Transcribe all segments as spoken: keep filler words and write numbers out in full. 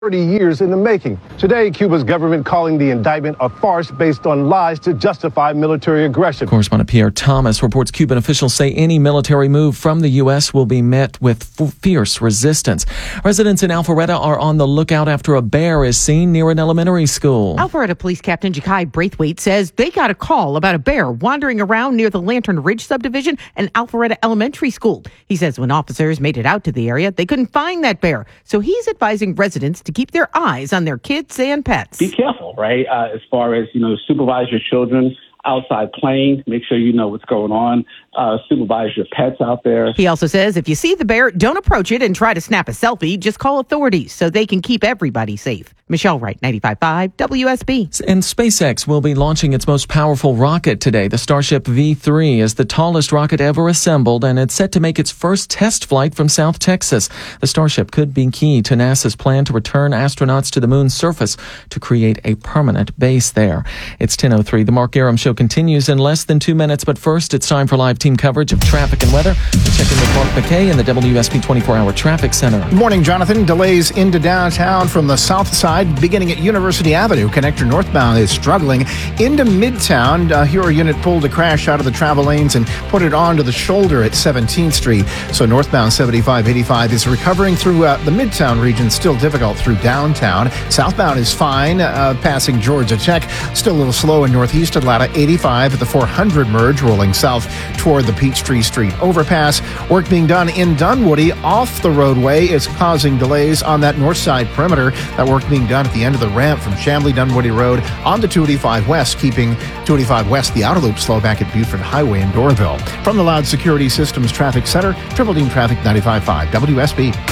thirty years in the making. Today, Cuba's government calling the indictment a farce based on lies to justify military aggression. Correspondent Pierre Thomas reports Cuban officials say any military move from the U S will be met with f- fierce resistance. Residents in Alpharetta are on the lookout after a bear is seen near an elementary school. Alpharetta Police Captain Jakai Braithwaite says they got a call about a bear wandering around near the Lantern Ridge subdivision and Alpharetta Elementary School. He says when officers made it out to the area, they couldn't find that bear. So he's advising residents to keep their eyes on their kids and pets. Be careful, right? Uh, as far as, you know, supervise your children outside playing, make sure you know what's going on, uh, supervise your pets out there. He also says if you see the bear, don't approach it and try to snap a selfie. Just call authorities so they can keep everybody safe. Michelle Wright, ninety-five point five W S B. And SpaceX will be launching its most powerful rocket today. The Starship V three is the tallest rocket ever assembled, and it's set to make its first test flight from South Texas. The Starship could be key to NASA's plan to return astronauts to the moon's surface to create a permanent base there. It's ten oh three. The Mark Arum Show continues in less than two minutes, but first it's time for live team coverage of traffic and weather. We'll check in with Mark McKay in the W S B twenty-four hour Traffic Center. Good morning, Jonathan. Delays into downtown from the south side, beginning at University Avenue. Connector northbound is struggling into Midtown. Uh, Hero unit pulled a crash out of the travel lanes and put it onto the shoulder at seventeenth Street. So northbound seventy-five eighty-five is recovering through uh, the Midtown region, still difficult through downtown. Southbound is fine, uh, passing Georgia Tech. Still a little slow in northeast Atlanta, eighty-five at the four hundred merge, rolling south toward the Peachtree Street overpass. Work being done in Dunwoody off the roadway is causing delays on that north side perimeter. That work being done at the end of the ramp from Chamblee Dunwoody Road on the two eighty-five West, keeping two eighty-five West, the outer loop, slow back at Buford Highway in Doraville. From the Loud Security Systems Traffic Center, Triple Team Traffic ninety-five point five W S B.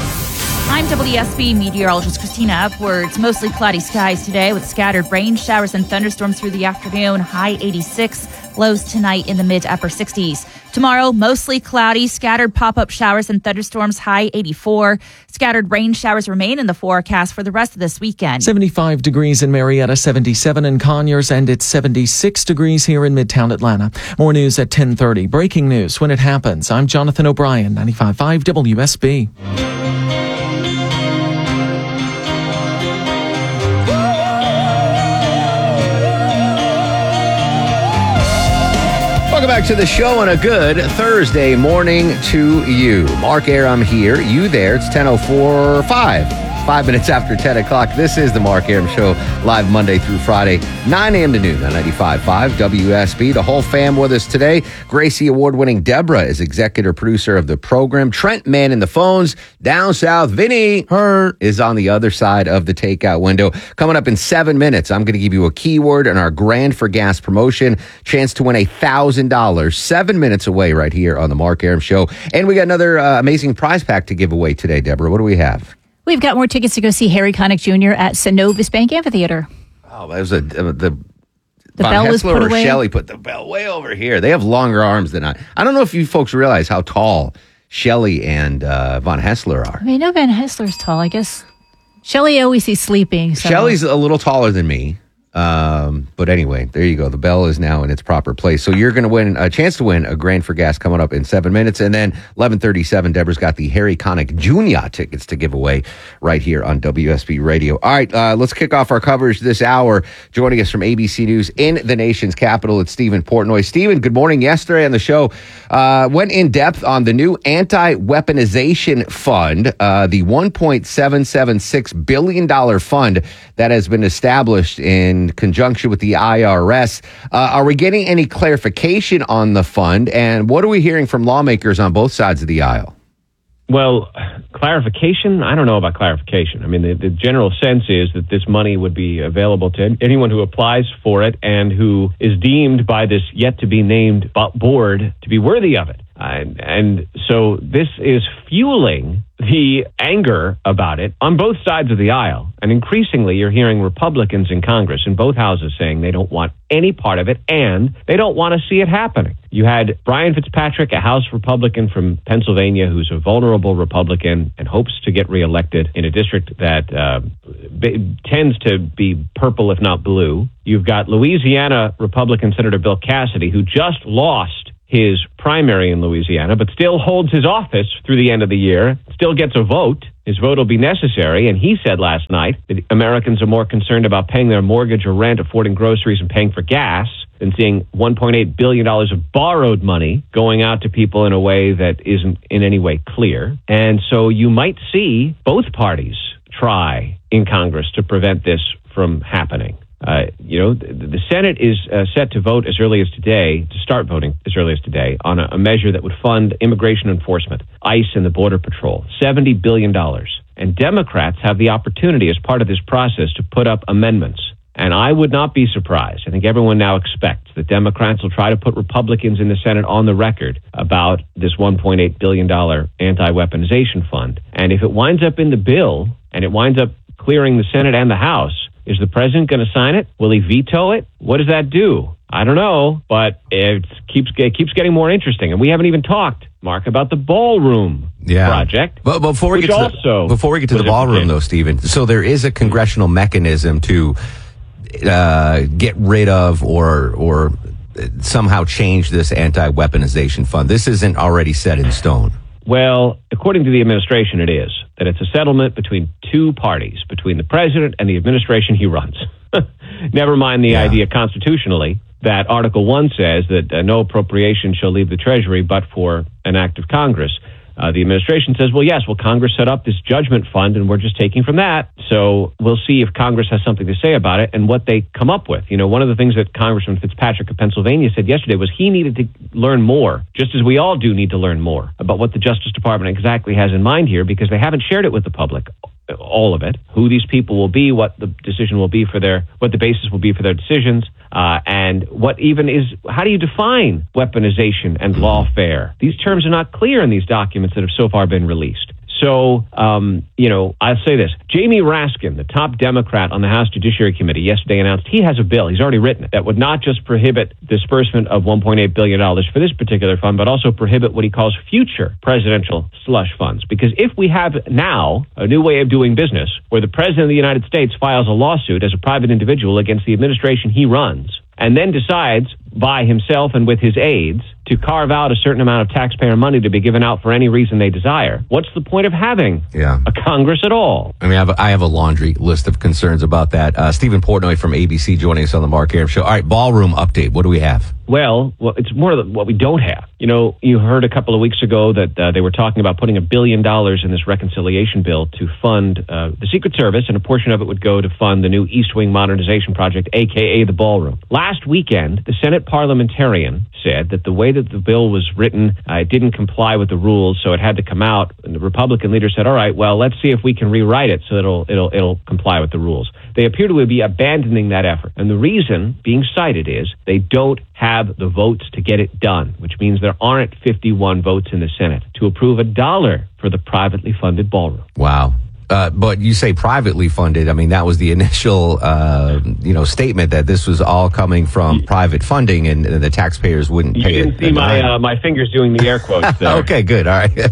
I'm W S B meteorologist Christina Upwards. Mostly cloudy skies today with scattered rain showers and thunderstorms through the afternoon. High eighty-six. Lows tonight in the mid to upper sixties. Tomorrow, mostly cloudy, scattered pop-up showers and thunderstorms, high eighty-four. Scattered rain showers remain in the forecast for the rest of this weekend. seventy-five degrees in Marietta, seventy-seven in Conyers, and it's seventy-six degrees here in Midtown Atlanta. More news at ten thirty. Breaking news when it happens. I'm Jonathan O'Brien, ninety-five point five W S B. Welcome back to the show and a good Thursday morning to you. Mark Arum here, you there. It's ten oh four, five. Five minutes after ten o'clock. This is the Mark Arum Show, live Monday through Friday, nine a.m. to noon on ninety-five point five W S B. The whole fam with us today. Gracie Award-winning Deborah is executive producer of the program. Trent man in the phones. Down south, Vinny her is on the other side of the takeout window. Coming up in seven minutes, I'm going to give you a keyword in our Grand for Gas promotion. Chance to win one thousand dollars. Seven minutes away right here on the Mark Arum Show. And we got another uh, amazing prize pack to give away today, Deborah. What do we have? We've got more tickets to go see Harry Connick Junior at Synovus Bank Amphitheater. Oh, that was a, uh, the... The Von bell Hessler was put or away. Shelley put the bell way over here. They have longer arms than I. I don't know if you folks realize how tall Shelley and uh, Von Hessler are. I mean, no, Van Hessler's tall. I guess Shelley I always sees sleeping. So. Shelley's a little taller than me. Um, but anyway, there you go. The bell is now in its proper place. So you're going to win a chance to win a Grand for Gas coming up in seven minutes. And then eleven thirty-seven, Deborah's got the Harry Connick Junior tickets to give away right here on W S B Radio. All right, uh, let's kick off our coverage this hour. Joining us from A B C News in the nation's capital, it's Stephen Portnoy. Stephen, good morning. Yesterday on the show, uh, went in depth on the new anti-weaponization fund, uh, the one point seven seven six billion dollars fund that has been established in conjunction with the I R S. Uh, are we getting any clarification on the fund? And what are we hearing from lawmakers on both sides of the aisle? Well, clarification, I don't know about clarification. I mean, the, the general sense is that this money would be available to anyone who applies for it and who is deemed by this yet-to-be-named board to be worthy of it. Uh, and so this is fueling the anger about it on both sides of the aisle. And increasingly, you're hearing Republicans in Congress in both houses saying they don't want any part of it and they don't want to see it happening. You had Brian Fitzpatrick, a House Republican from Pennsylvania, who's a vulnerable Republican and hopes to get reelected in a district that uh, b- tends to be purple, if not blue. You've got Louisiana Republican Senator Bill Cassidy, who just lost his primary in Louisiana, but still holds his office through the end of the year, still gets a vote. His vote will be necessary. And he said last night that Americans are more concerned about paying their mortgage or rent, affording groceries, and paying for gas than seeing one point eight billion dollars of borrowed money going out to people in a way that isn't in any way clear. And so you might see both parties try in Congress to prevent this from happening. Uh, you know, the, the Senate is uh, set to vote as early as today, to start voting as early as today, on a, a measure that would fund immigration enforcement, ICE and the Border Patrol, seventy billion dollars. And Democrats have the opportunity as part of this process to put up amendments. And I would not be surprised. I think everyone now expects that Democrats will try to put Republicans in the Senate on the record about this one point eight billion dollars anti-weaponization fund. And if it winds up in the bill and it winds up clearing the Senate and the House, is the president going to sign it? Will he veto it? What does that do? I don't know, but it keeps it keeps getting more interesting. And we haven't even talked, Mark, about the ballroom yeah. project. But before we get to also the, before we get to the ballroom, though, Stephen, so there is a congressional mechanism to uh, get rid of or or somehow change this anti-weaponization fund. This isn't already set in stone. Well, according to the administration, it is. That it's a settlement between two parties, between the president and the administration he runs. Never mind the yeah. idea constitutionally that Article one says that uh, no appropriation shall leave the Treasury but for an act of Congress. Uh, the administration says, well, yes, well, Congress set up this judgment fund and we're just taking from that. So we'll see if Congress has something to say about it and what they come up with. You know, one of the things that Congressman Fitzpatrick of Pennsylvania said yesterday was he needed to learn more, just as we all do need to learn more about what the Justice Department exactly has in mind here, because they haven't shared it with the public, all of it, who these people will be, what the decision will be for their, what the basis will be for their decisions, uh, and what even is, how do you define weaponization and lawfare? These terms are not clear in these documents that have so far been released. So, um, you know, I'll say this. Jamie Raskin, the top Democrat on the House Judiciary Committee, yesterday announced he has a bill, he's already written it, that would not just prohibit disbursement of one point eight billion dollars for this particular fund, but also prohibit what he calls future presidential slush funds. Because if we have now a new way of doing business where the President of the United States files a lawsuit as a private individual against the administration he runs, and then decides by himself and with his aides to carve out a certain amount of taxpayer money to be given out for any reason they desire, what's the point of having yeah. a Congress at all? I mean, I have, a, I have a laundry list of concerns about that. Uh, Stephen Portnoy from A B C joining us on the Mark Arum Show. All right, ballroom update. What do we have? Well, well, it's more of what we don't have. You know, you heard a couple of weeks ago that uh, they were talking about putting a billion dollars in this reconciliation bill to fund uh, the Secret Service, and a portion of it would go to fund the new East Wing modernization project, a k a the ballroom. Last weekend, the Senate parliamentarian said that the way that the bill was written, uh, it didn't comply with the rules, so it had to come out. And the Republican leader said, all right, well, let's see if we can rewrite it so that it'll, it'll, it'll comply with the rules. They appear to be abandoning that effort. And the reason being cited is they don't have the votes to get it done, which means there aren't fifty-one votes in the Senate to approve a dollar for the privately funded ballroom. Wow. Uh, but you say privately funded. I mean, that was the initial, uh, you know, statement that this was all coming from private funding and, and the taxpayers wouldn't pay it. You didn't see my uh, my fingers doing the air quotes there. Okay, good. All right.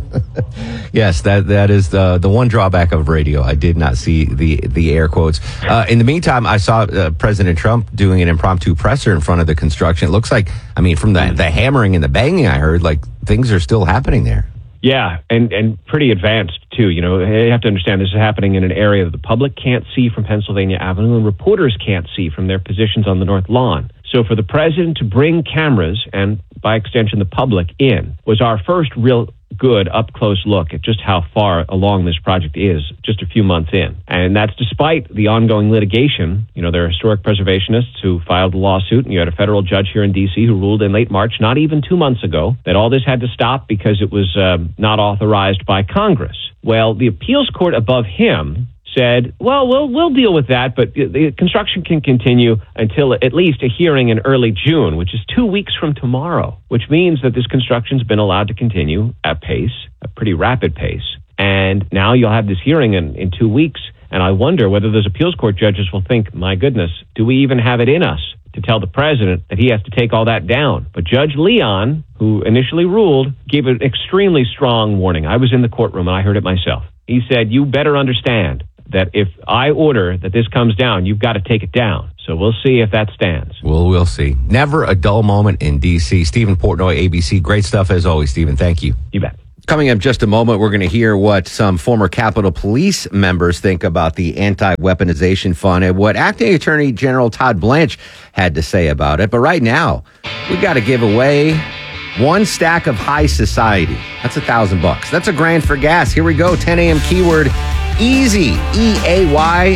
Yes, that that is the the one drawback of radio. I did not see the the air quotes. Uh, in the meantime, I saw uh, President Trump doing an impromptu presser in front of the construction. It looks like, I mean, from the the hammering and the banging I heard, like things are still happening there. Yeah, and, and pretty advanced, too. You know, you have to understand this is happening in an area that the public can't see from Pennsylvania Avenue and reporters can't see from their positions on the North Lawn. So for the president to bring cameras and, by extension, the public in was our first real good up-close look at just how far along this project is just a few months in. And that's despite the ongoing litigation. You know, there are historic preservationists who filed a lawsuit, and you had a federal judge here in D C who ruled in late March, not even two months ago, that all this had to stop because it was uh, not authorized by Congress. Well, the appeals court above him said, well, we'll we'll deal with that, but the construction can continue until at least a hearing in early June, which is two weeks from tomorrow, which means that this construction's been allowed to continue at pace, a pretty rapid pace. And now you'll have this hearing in, in two weeks, and I wonder whether those appeals court judges will think, my goodness, do we even have it in us to tell the president that he has to take all that down? But Judge Leon, who initially ruled, gave an extremely strong warning. I was in the courtroom, and I heard it myself. He said, you better understand that if I order that this comes down, you've got to take it down. So we'll see if that stands. Well, we'll see. Never a dull moment in D C. Stephen Portnoy, A B C. Great stuff as always, Stephen. Thank you. You bet. Coming up just a moment, we're going to hear what some former Capitol Police members think about the anti-weaponization fund and what Acting Attorney General Todd Blanche had to say about it. But right now, we got to give away one stack of High Society. That's a thousand bucks. That's a grand for gas. Here we go. ten a.m. keyword easy. E A Y.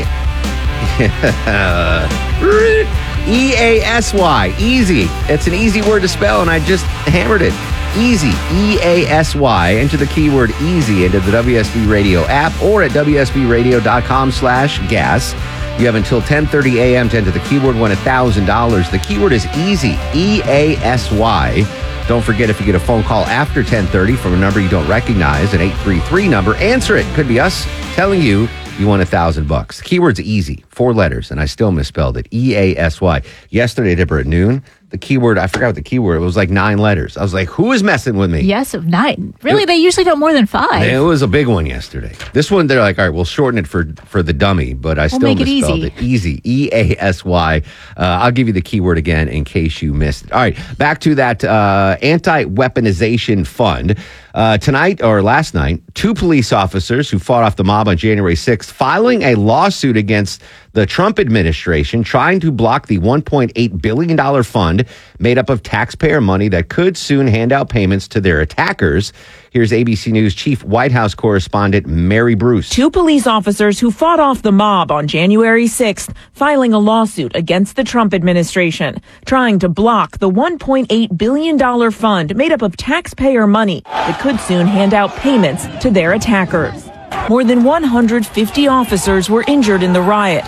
E A S Y. Easy. It's an easy word to spell, and I just hammered it. Easy, E A S Y. Enter the keyword easy into the W S B Radio app or at W S B radio dot com slash gas. You have until ten thirty a.m. to enter the keyword, win one thousand dollars. The keyword is easy, E A S Y. Don't forget, if you get a phone call after ten thirty from a number you don't recognize, an eight three three number, answer it. Could be us telling you you won a thousand bucks. The keyword's easy, four letters, and I still misspelled it, E A S Y. Yesterday, Dipper, at noon, the keyword, I forgot what the keyword, it was like nine letters. I was like, who is messing with me? Yes, of nine. Really, it, they usually don't more than five. It was a big one yesterday. This one, they're like, all right, we'll shorten it for, for the dummy, but I we'll still make misspelled it. Easy. it. Easy, E A S Y. Uh, I'll give you the keyword again in case you missed it. All right, back to that uh, anti-weaponization fund. Uh, tonight, or last night, two police officers who fought off the mob on January sixth filing a lawsuit against the Trump administration trying to block the one point eight billion dollars fund made up of taxpayer money that could soon hand out payments to their attackers. Here's A B C News Chief White House correspondent Mary Bruce. Two police officers who fought off the mob on January sixth filing a lawsuit against the Trump administration, trying to block the one point eight billion dollars fund made up of taxpayer money that could soon hand out payments to their attackers. More than one hundred fifty officers were injured in the riot.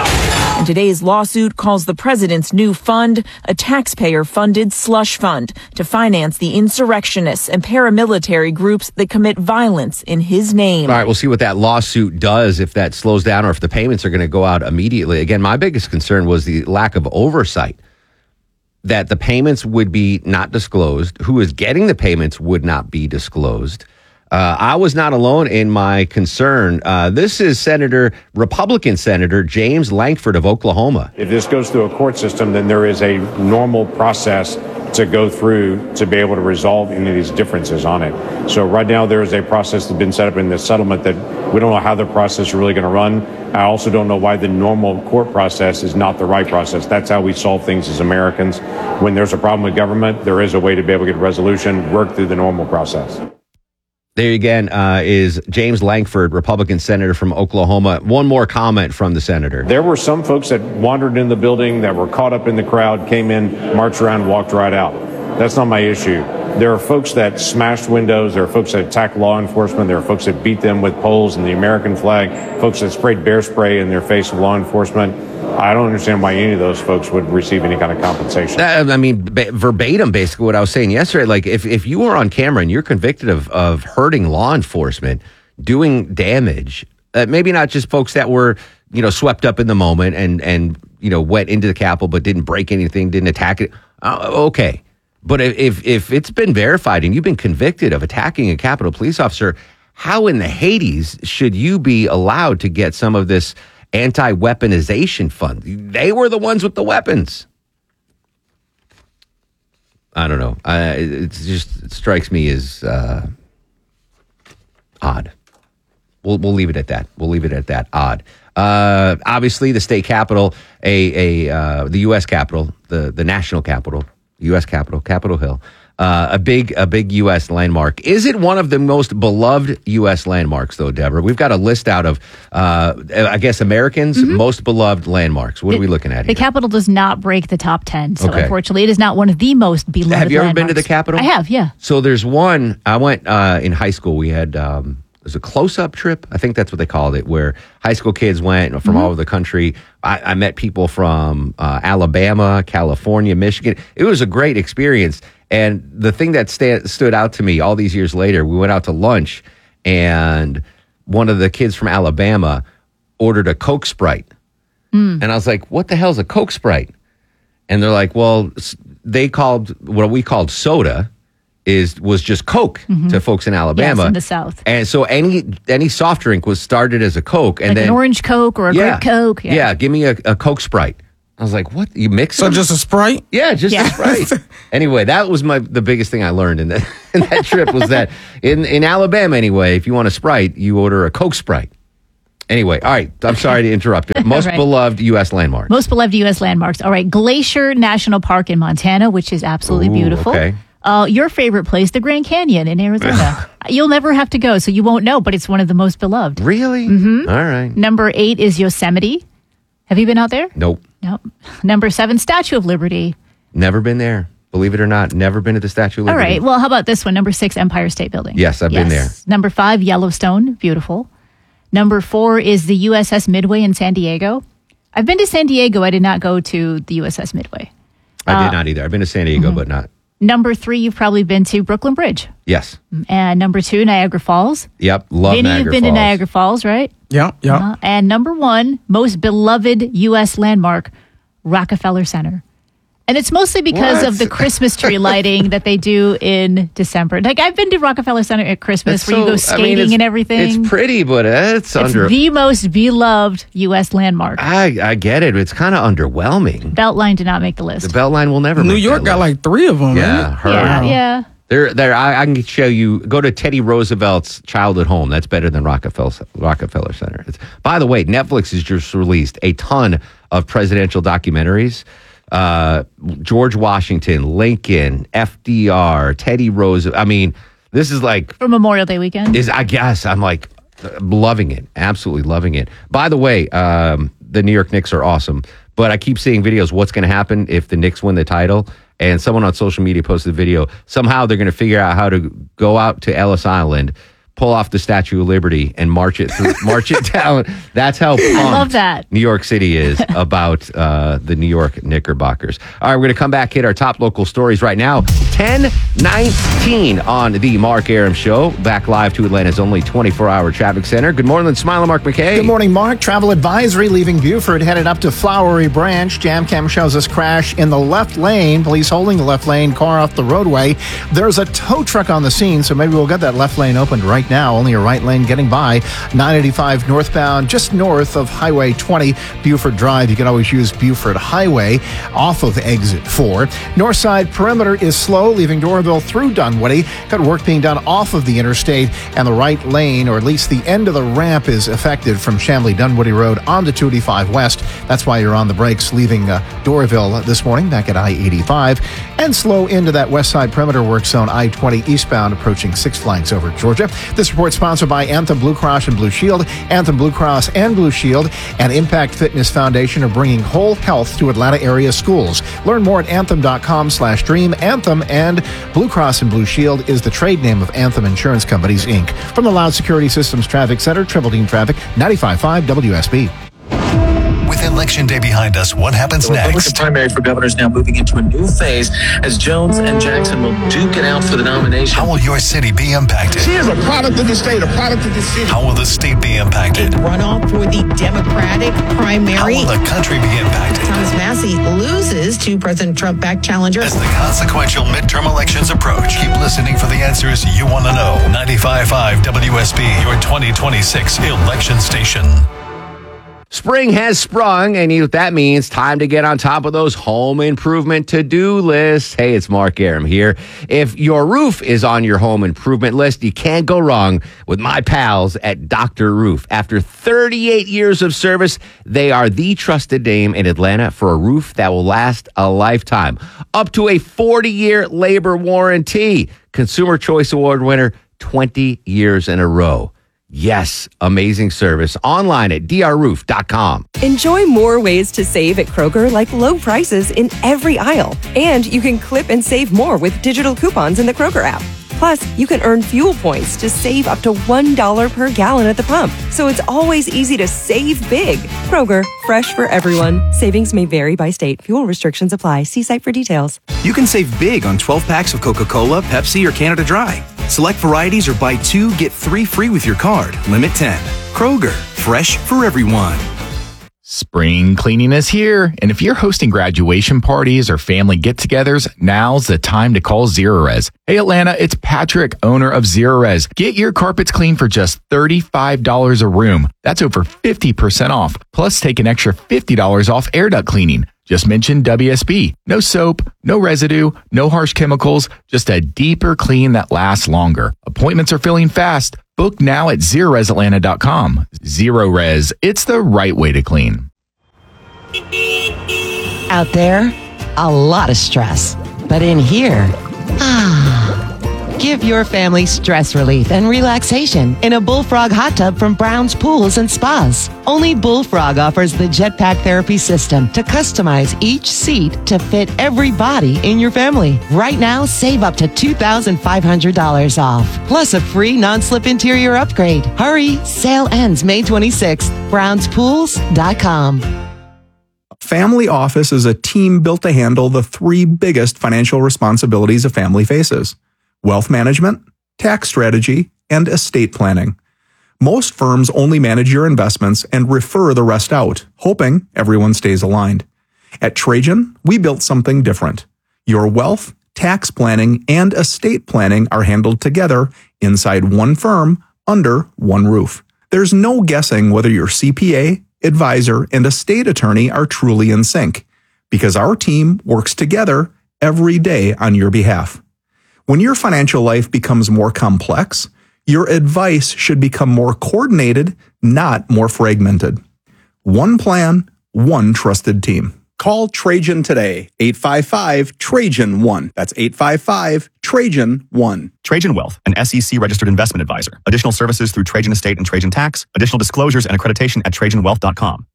And today's lawsuit calls the president's new fund a taxpayer-funded slush fund to finance the insurrectionists and paramilitary groups that commit violence in his name. All right, we'll see what that lawsuit does, if that slows down or if the payments are going to go out immediately. Again, my biggest concern was the lack of oversight, that the payments would be not disclosed, who is getting the payments would not be disclosed. Uh, I was not alone in my concern. Uh, this is Senator, Republican Senator James Lankford of Oklahoma. If this goes through a court system, then there is a normal process to go through to be able to resolve any of these differences on it. So right now there is a process that's been set up in this settlement that we don't know how the process is really going to run. I also don't know why the normal court process is not the right process. That's how we solve things as Americans. When there's a problem with government, there is a way to be able to get a resolution, work through the normal process. There again uh, is James Lankford, Republican senator from Oklahoma. One more comment from the senator. There were some folks that wandered in the building, that were caught up in the crowd, came in, marched around, walked right out. That's not my issue. There are folks that smashed windows. There are folks that attacked law enforcement. There are folks that beat them with poles and the American flag, folks that sprayed bear spray in their face of law enforcement. I don't understand why any of those folks would receive any kind of compensation. Uh, I mean, ba- verbatim, basically what I was saying yesterday. Like, if, if you are on camera and you're convicted of, of hurting law enforcement, doing damage, uh, maybe not just folks that were, you know, swept up in the moment and, and you know, went into the Capitol but didn't break anything, didn't attack it, uh, okay. But if if it's been verified and you've been convicted of attacking a Capitol police officer, how in the Hades should you be allowed to get some of this anti-weaponization fund? They were the ones with the weapons. I don't know. Uh, it's just, it strikes me as uh, odd. We'll we'll leave it at that. We'll leave it at that. Odd. Uh, obviously, the state capitol, a a uh, the U S Capitol, the the national capital, U S Capitol, Capitol Hill. Uh, a big, a big U S landmark. Is it one of the most beloved U S landmarks, though, Deborah? We've got a list out of, uh, I guess, Americans' mm-hmm. most beloved landmarks. What it, are we looking at the here? The Capitol does not break the top ten, so okay. unfortunately, it is not one of the most beloved. Have you ever landmarks. been to the Capitol? I have, yeah. So there's one. I went uh, in high school. We had um, it was a close-up trip. I think that's what they called it, where high school kids went from mm-hmm. all over the country. I, I met people from uh, Alabama, California, Michigan. It was a great experience. And the thing that sta- stood out to me all these years later, we went out to lunch, and one of the kids from Alabama ordered a Coke Sprite. Mm. And I was like, what the hell is a Coke Sprite? And they're like, well, they called, what we called soda, is was just Coke mm-hmm. to folks in Alabama. Yes, in the South. And so any any soft drink was started as a Coke. And like then an orange Coke or a yeah, grape Coke. Yeah, yeah give me a, a Coke Sprite. I was like, what? You mix So them? just a Sprite? Yeah, just Yeah. a Sprite. Anyway, that was my the biggest thing I learned in that, in that trip was that in, in Alabama, anyway, if you want a Sprite, you order a Coke Sprite. Anyway, all right. I'm sorry to interrupt you. Most Right. beloved U S landmark. Most beloved U S landmarks. All right. Glacier National Park in Montana, which is absolutely Ooh, beautiful. okay. Uh, your favorite place, the Grand Canyon in Arizona. You'll never have to go, so you won't know, but it's one of the most beloved. Really? Mm-hmm. All right. Number eight is Yosemite. Have you been out there? Nope. Nope. Number seven, Statue of Liberty. Never been there. Believe it or not, never been to the Statue of All Liberty. right. Well, how about this one? Number six, Empire State Building. Yes, I've been there. Number five, Yellowstone. Beautiful. Number four is the U S S Midway in San Diego. I've been to San Diego. I did not go to the U S S Midway. I Uh, did not either. I've been to San Diego, but not. Number three, you've probably been to Brooklyn Bridge. Yes. And number two, Niagara Falls. Yep. Love Vinny, Niagara you've been Falls. to Niagara Falls, right? Yeah, yeah. Uh, and number one, most beloved U S landmark, Rockefeller Center. And it's mostly because What? of the Christmas tree lighting that they do in December. Like, I've been to Rockefeller Center at Christmas It's where you go so- I mean, skating it's- and everything. It's pretty, but it's, It's under. the most beloved U S landmark. I, I get it. It's kind of underwhelming. Beltline did not make the list. The Beltline will never New make York that got list. like three of them. Yeah, man. heard. yeah, yeah. There, there. I, I can show you. Go to Teddy Roosevelt's childhood home. That's better than Rockefeller Rockefeller Center. It's, by the way, Netflix has just released a ton of presidential documentaries. Uh, George Washington, Lincoln, F D R, Teddy Roosevelt. I mean, this is like For Memorial Day weekend. is I guess I'm like loving it, absolutely loving it. By the way, um, the New York Knicks are awesome, but I keep seeing videos. What's going to happen if the Knicks win the title? And someone on social media posted a video. Somehow they're going to figure out how to go out to Ellis Island, pull off the Statue of Liberty, and march it through, march it down. That's how pumped love that. New York City is about uh, the New York Knickerbockers. All right, we're going to come back, hit our top local stories right now. ten nineteen on the Mark Aram Show. Back live to Atlanta's only twenty-four hour traffic center. Good morning, Smiling Mark McKay. Good morning, Mark. Travel advisory leaving Buford headed up to Flowery Branch. Jam cam shows us crash in the left lane. Police holding the left lane, car off the roadway. There's a tow truck on the scene, so maybe we'll get that left lane opened right now. Only a right lane getting by. nine eighty-five northbound, just north of Highway twenty, Buford Drive. You can always use Buford Highway off of exit four. North side perimeter is slow, leaving Doraville through Dunwoody. Got work being done off of the interstate, and the right lane, or at least the end of the ramp, is affected from Chamblee Dunwoody Road onto two eighty-five West. That's why you're on the brakes leaving uh, Doraville this morning back at I eighty-five, and slow into that west side perimeter work zone, I twenty eastbound approaching Six Flags over Georgia. This report sponsored by Anthem Blue Cross and Blue Shield. Anthem Blue Cross and Blue Shield and Impact Fitness Foundation are bringing whole health to Atlanta area schools. Learn more at anthem.com slash dream. Anthem and Blue Cross and Blue Shield is the trade name of Anthem Insurance Companies, Incorporated. From the Loud Security Systems Traffic Center, Triple Team Traffic, ninety-five point five W S B. With Election Day behind us, what happens The Republican next? primary for governor is now moving into a new phase as Jones and Jackson will duke it out for the nomination. How will your city be impacted? She is a product of the state, a product of the city. How will the state be impacted? Runoff for the Democratic primary. How will the country be impacted? Thomas Massey loses to President Trump-backed challenger. As the consequential midterm elections approach, keep listening for the answers you want to know. ninety-five point five W S B, your twenty twenty-six election station. Spring has sprung, and you know what that means. Time to get on top of those home improvement to-do lists. Hey, it's Mark Aram here. If your roof is on your home improvement list, you can't go wrong with my pals at Doctor Roof. After thirty-eight years of service, they are the trusted name in Atlanta for a roof that will last a lifetime. Up to a forty-year labor warranty. Consumer Choice Award winner twenty years in a row. Yes, amazing service. Online at d r roof dot com. Enjoy more ways to save at Kroger, like low prices in every aisle. And you can clip and save more with digital coupons in the Kroger app. Plus, you can earn fuel points to save up to one dollar per gallon at the pump. So it's always easy to save big. Kroger, fresh for everyone. Savings may vary by state. Fuel restrictions apply. See site for details. You can save big on twelve packs of Coca-Cola, Pepsi, or Canada Dry. Select varieties or buy two, get three free with your card. Limit ten. Kroger, fresh for everyone. Spring cleaning is here, and if you're hosting graduation parties or family get-togethers, now's the time to call Zerorez. Hey Atlanta, it's Patrick, owner of Zerorez. Get your carpets clean for just thirty-five dollars a room. That's over fifty percent off. Plus, take an extra fifty dollars off air duct cleaning. Just mention W S B. No soap, no residue, no harsh chemicals, just a deeper clean that lasts longer. Appointments are filling fast. Book now at zerorez atlanta dot com. Zerorez, it's the right way to clean. Out there, a lot of stress. But in here, ah, give your family stress relief and relaxation in a Bullfrog hot tub from Brown's Pools and Spas. Only Bullfrog offers the Jetpack Therapy System to customize each seat to fit every body in your family. Right now, save up to two thousand five hundred dollars off, plus a free non-slip interior upgrade. Hurry, sale ends May twenty-sixth. browns pools dot com. Family Office is a team built to handle the three biggest financial responsibilities a family faces: wealth management, tax strategy, and estate planning. Most firms only manage your investments and refer the rest out, hoping everyone stays aligned. At Trajan, we built something different. Your wealth, tax planning, and estate planning are handled together inside one firm under one roof. There's no guessing whether your C P A, advisor, and estate attorney are truly in sync, because our team works together every day on your behalf. When your financial life becomes more complex, your advice should become more coordinated, not more fragmented. One plan, one trusted team. Call Trajan today, eight five five, Trajan one. That's eight five five, Trajan one. Trajan Wealth, an S E C-registered investment advisor. Additional services through Trajan Estate and Trajan Tax. Additional disclosures and accreditation at trajan wealth dot com.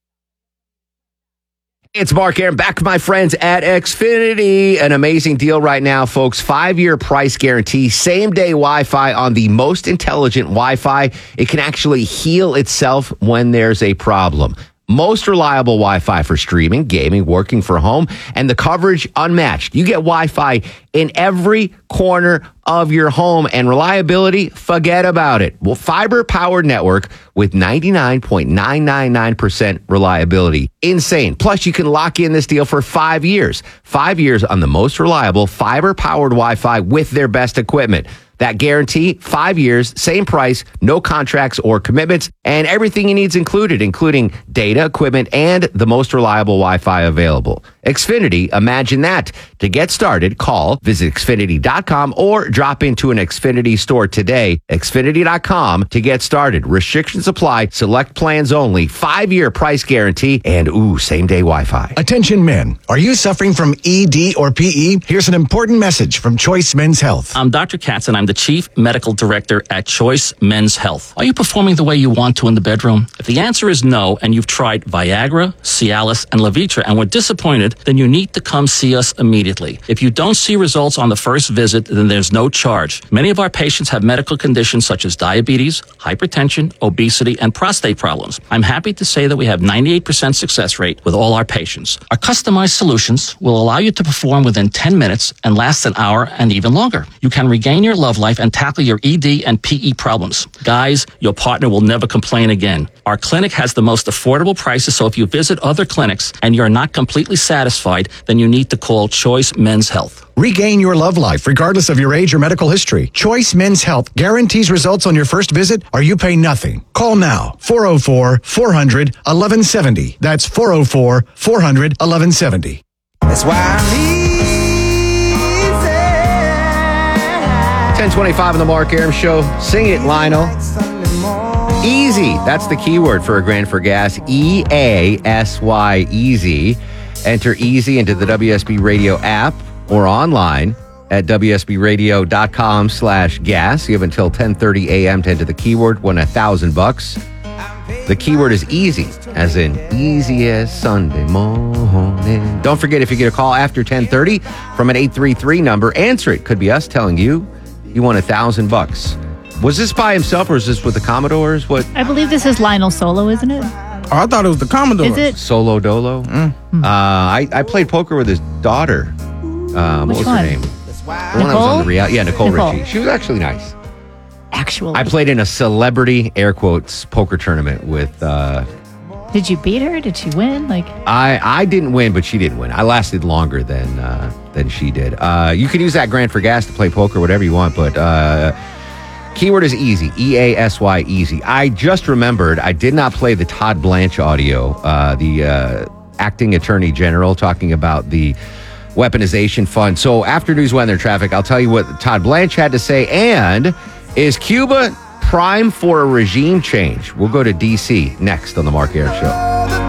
It's Mark Aaron, back with my friends at Xfinity. An amazing deal right now, folks. Five-year price guarantee, same-day Wi-Fi on the most intelligent Wi-Fi. It can actually heal itself when there's a problem. Most reliable Wi-Fi for streaming, gaming, working from home, and the coverage unmatched. You get Wi-Fi in every corner of your home, and reliability, forget about it. Well, fiber-powered network with ninety-nine point nine nine nine percent reliability. Insane. Plus, you can lock in this deal for five years. Five years on the most reliable fiber-powered Wi-Fi with their best equipment. That guarantee, five years, same price, no contracts or commitments, and everything you need is included, including data, equipment, and the most reliable Wi-Fi available. Xfinity, imagine that. To get started, call, visit Xfinity dot com, or drop into an Xfinity store today. Xfinity dot com to get started. Restrictions apply, select plans only, five-year price guarantee, and ooh, same-day Wi-Fi. Attention men, are you suffering from E D or P E? Here's an important message from Choice Men's Health. I'm Doctor Katz, and I'm the Chief Medical Director at Choice Men's Health. Are you performing the way you want to in the bedroom? If the answer is no, and you've tried Viagra, Cialis, and Levitra and were disappointed, then you need to come see us immediately. If you don't see results on the first visit, then there's no charge. Many of our patients have medical conditions such as diabetes, hypertension, obesity, and prostate problems. I'm happy to say that we have ninety-eight percent success rate with all our patients. Our customized solutions will allow you to perform within ten minutes and last an hour and even longer. You can regain your love life and tackle your E D and P E problems. Guys, your partner will never complain again. Our clinic has the most affordable prices, so if you visit other clinics and you're not completely satisfied, then you need to call Choice Men's Health. Regain your love life regardless of your age or medical history. Choice Men's Health guarantees results on your first visit or you pay nothing. Call now, four oh four, four hundred, eleven seventy. That's four oh four, four hundred, eleven seventy. That's why I'm ten twenty-five on the Mark Arum Show. Sing it, Lionel. Easy. That's the keyword for a grand for gas. E A S Y, easy. Enter easy into the W S B Radio app or online at W S B radio dot com slash gas. You have until ten thirty a.m. to enter the keyword, win a thousand bucks. The keyword is easy, as in easy as Sunday morning. Don't forget, if you get a call after ten thirty from an eight three three number, answer it. Could be us telling you you won a thousand bucks. Was this by himself or is this with the Commodores? What? I believe this is Lionel Solo, isn't it? Oh, I thought it was the Commodores. Is it? Solo Dolo? Mm. Uh, I, I played poker with his daughter. Um, what was one? her name? The one that was Nicole? on the reality. Yeah, Nicole, Nicole. Richie. She was actually nice. Actually. I played in a celebrity, air quotes, poker tournament with... Uh, Did you beat her? Did she win? Like, I, I didn't win, but she didn't win. I lasted longer than uh, than she did. Uh, you can use that grant for gas to play poker, whatever you want, but uh, keyword is easy. E A S Y, easy. I just remembered I did not play the Todd Blanche audio, uh, the uh, acting attorney general, talking about the weaponization fund. So after news, weather, and traffic, I'll tell you what Todd Blanche had to say. And is Cuba prime for a regime change? We'll go to D C next on the Mark Arum Show.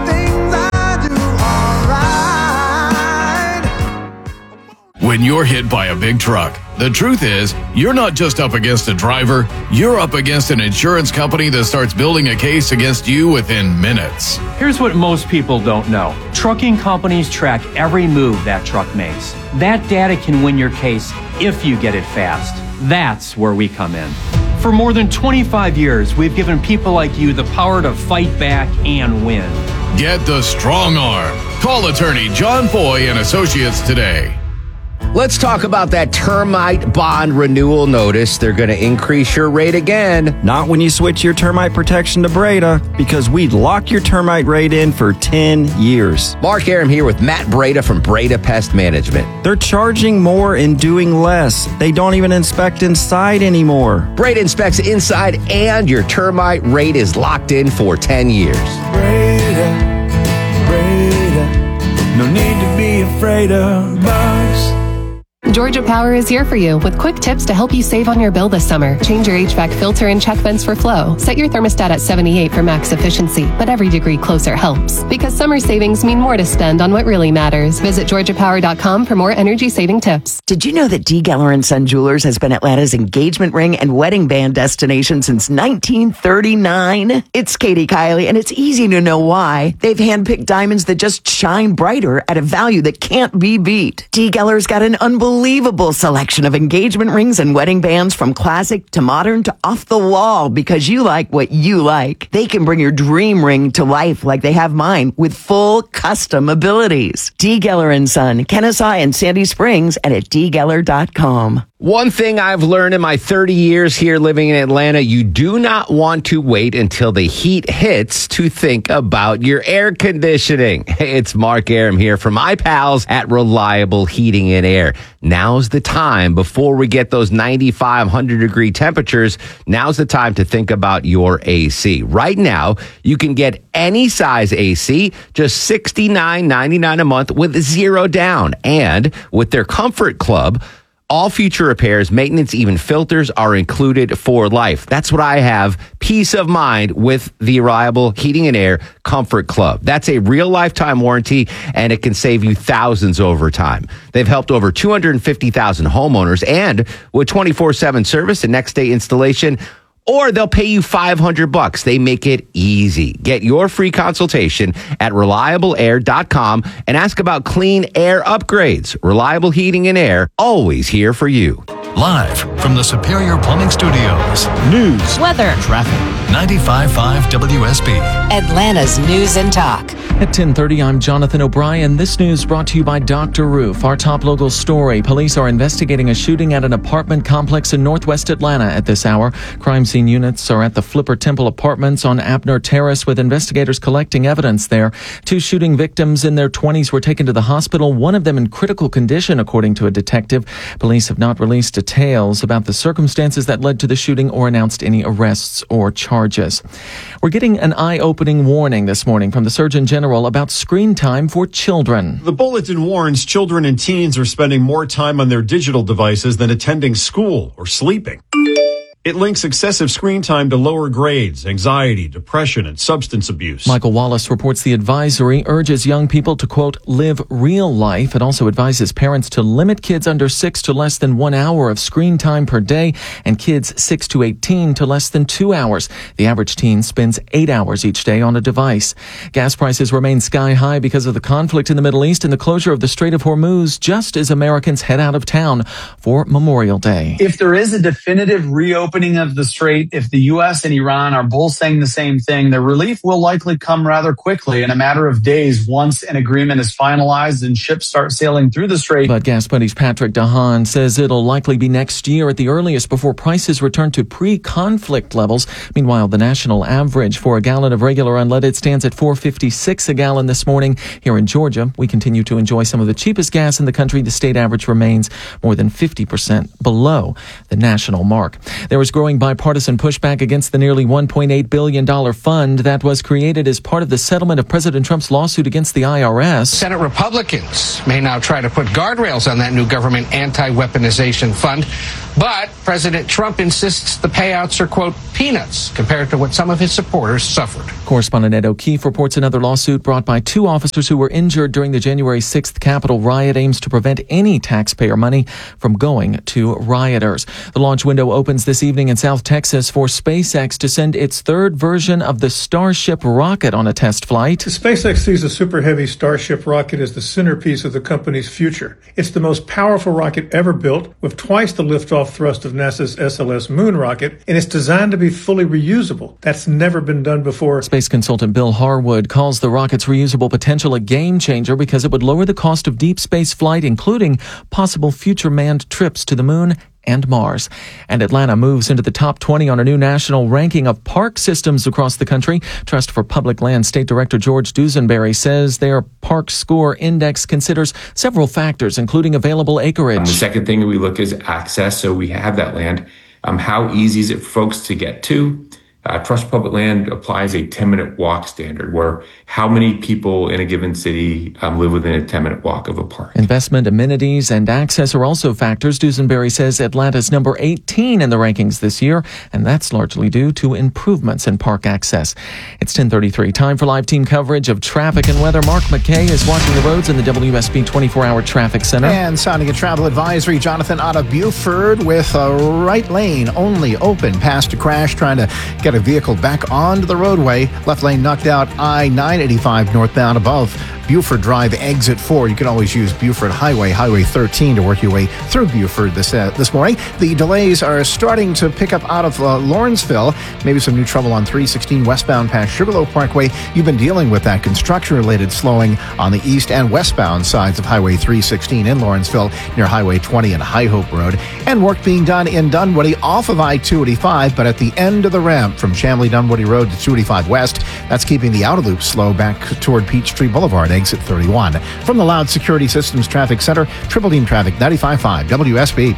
When you're hit by a big truck, the truth is, you're not just up against a driver, you're up against an insurance company that starts building a case against you within minutes. Here's what most people don't know. Trucking companies track every move that truck makes. That data can win your case if you get it fast. That's where we come in. For more than twenty-five years, we've given people like you the power to fight back and win. Get the strong arm. Call attorney John Foy and Associates today. Let's talk about that termite bond renewal notice. They're going to increase your rate again. Not when you switch your termite protection to Breda, because we'd lock your termite rate in for ten years. Mark Arum here with Matt Breda from Breda Pest Management. They're charging more and doing less. They don't even inspect inside anymore. Breda inspects inside, and your termite rate is locked in for ten years. Breda, Breda, no need to be afraid of bugs. Georgia Power is here for you with quick tips to help you save on your bill this summer. Change your H V A C filter and check vents for flow. Set your thermostat at seventy-eight for max efficiency, but every degree closer helps. Because summer savings mean more to spend on what really matters. Visit georgia power dot com for more energy-saving tips. Did you know that D. Geller and Son Jewelers has been Atlanta's engagement ring and wedding band destination since nineteen thirty-nine? It's Katie Kiley, and it's easy to know why. They've handpicked diamonds that just shine brighter at a value that can't be beat. D. Geller's got an unbelievable Unbelievable selection of engagement rings and wedding bands, from classic to modern to off the wall, because you like what you like. They can bring your dream ring to life like they have mine, with full custom abilities. D. Geller and Son, Kennesaw and Sandy Springs, and at d geller dot com. One thing I've learned in my thirty years here living in Atlanta, you do not want to wait until the heat hits to think about your air conditioning. Hey, it's Mark Arum here from my pals at Reliable Heating and Air. Now's the time, before we get those ninety-five, one hundred degree temperatures, now's the time to think about your A C. Right now, you can get any size A C, just sixty-nine ninety-nine a month with zero down. And with their Comfort Club, all future repairs, maintenance, even filters are included for life. That's what I have peace of mind with the Reliable Heating and Air Comfort Club. That's a real lifetime warranty, and it can save you thousands over time. They've helped over two hundred fifty thousand homeowners, and with twenty-four seven service and next day installation, or they'll pay you five hundred bucks. They make it easy. Get your free consultation at reliable air dot com and ask about clean air upgrades. Reliable Heating and Air, always here for you. Live from the Superior Plumbing Studios. News, weather, traffic. ninety-five point five W S B. Atlanta's News and Talk. At ten thirty, I'm Jonathan O'Brien. This news brought to you by Doctor Roof. Our top local story: police are investigating a shooting at an apartment complex in northwest Atlanta at this hour. Crime scene units are at the Flipper Temple Apartments on Abner Terrace, with investigators collecting evidence there. Two shooting victims in their twenties were taken to the hospital, one of them in critical condition, according to a detective. Police have not released details about the circumstances that led to the shooting or announced any arrests or charges. We're getting an eye-opening warning this morning from the Surgeon General about screen time for children. The bulletin warns children and teens are spending more time on their digital devices than attending school or sleeping. It links excessive screen time to lower grades, anxiety, depression, and substance abuse. Michael Wallace reports the advisory urges young people to, quote, live real life. It also advises parents to limit kids under six to less than one hour of screen time per day, and kids six to eighteen to less than two hours. The average teen spends eight hours each day on a device. Gas prices remain sky high because of the conflict in the Middle East and the closure of the Strait of Hormuz, just as Americans head out of town for Memorial Day. If there is a definitive reopening of the strait, if the U S and Iran are both saying the same thing, the relief will likely come rather quickly, in a matter of days, once an agreement is finalized and ships start sailing through the strait. But Gas Buddy's Patrick DeHaan says it'll likely be next year at the earliest before prices return to pre-conflict levels. Meanwhile, the national average for a gallon of regular unleaded stands at four fifty-six a gallon this morning. Here in Georgia, we continue to enjoy some of the cheapest gas in the country. The state average remains more than fifty percent below the national mark. There There is growing bipartisan pushback against the nearly one point eight billion dollars fund that was created as part of the settlement of President Trump's lawsuit against the I R S. Senate Republicans may now try to put guardrails on that new government anti-weaponization fund, but President Trump insists the payouts are, quote, peanuts compared to what some of his supporters suffered. Correspondent Ed O'Keefe reports another lawsuit brought by two officers who were injured during the January sixth Capitol riot aims to prevent any taxpayer money from going to rioters. The launch window opens this evening in South Texas for SpaceX to send its third version of the Starship rocket on a test flight. SpaceX sees the Super Heavy Starship rocket as the centerpiece of the company's future. It's the most powerful rocket ever built, with twice the liftoff thrust of NASA's S L S moon rocket, and it's designed to be fully reusable. That's never been done before. Space consultant Bill Harwood calls the rocket's reusable potential a game changer because it would lower the cost of deep space flight, including possible future manned trips to the moon and Mars. And Atlanta moves into the top twenty on a new national ranking of park systems across the country. Trust for Public Land State Director George Dusenberry says their Park Score Index considers several factors, including available acreage. Um, the second thing we look is access. So we have that land. Um, how easy is it for folks to get to? Uh, Trust Public Land applies a ten-minute walk standard, where how many people in a given city um, live within a ten-minute walk of a park. Investment, amenities, and access are also factors. Dusenberry says Atlanta's number eighteen in the rankings this year, and that's largely due to improvements in park access. It's ten thirty-three. Time for live team coverage of traffic and weather. Mark McKay is watching the roads in the W S B twenty-four hour Traffic Center. And sounding a travel advisory, Jonathan out of Buford with a right lane only open past a crash, trying to get a vehicle back onto the roadway. Left lane knocked out I nine eighty-five northbound above Buford Drive, exit four. You can always use Buford Highway, Highway thirteen to work your way through Buford this uh, this morning. The delays are starting to pick up out of uh, Lawrenceville. Maybe some new trouble on three sixteen westbound past Sugarloaf Parkway. You've been dealing with that construction-related slowing on the east and westbound sides of Highway three sixteen in Lawrenceville near Highway twenty and High Hope Road. And work being done in Dunwoody off of I two eighty-five, but at the end of the ramp from Chamblee Dunwoody Road to two eighty-five West. That's keeping the outer loop slow back toward Peachtree Boulevard, exit thirty-one. From the Loud Security Systems Traffic Center, Triple Team Traffic ninety-five point five W S B.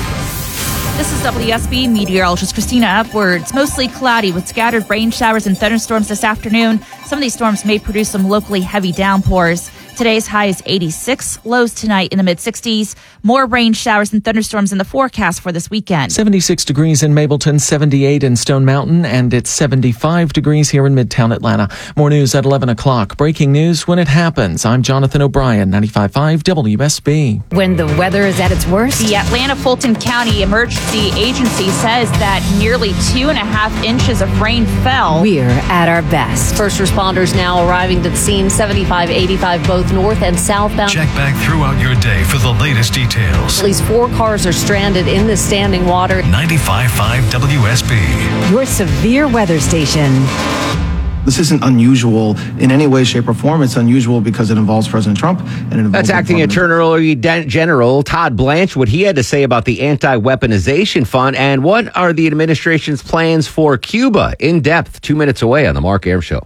This is W S B meteorologist Christina Upwards. Mostly cloudy with scattered rain showers and thunderstorms this afternoon. Some of these storms may produce some locally heavy downpours. Today's high is eighty-six, lows tonight in the mid-sixties. More rain showers and thunderstorms in the forecast for this weekend. seventy-six degrees in Mableton, seventy-eight in Stone Mountain, and it's seventy-five degrees here in Midtown Atlanta. More news at eleven o'clock. Breaking news when it happens. I'm Jonathan O'Brien, ninety-five point five W S B. When the weather is at its worst, the Atlanta Fulton County Emergency Agency says that nearly two and a half inches of rain fell. We're at our best. First responders now arriving to the scene, seventy-five eighty-five both north and southbound. Check back throughout your day for the latest details. At least four cars are stranded in the standing water. ninety-five point five W S B. Your severe weather station. This isn't unusual in any way, shape, or form. It's unusual because it involves President Trump. And it involves That's Acting Attorney General Todd Blanche, what he had to say about the anti-weaponization fund and what are the administration's plans for Cuba. In depth, two minutes away on the Mark Arum Show.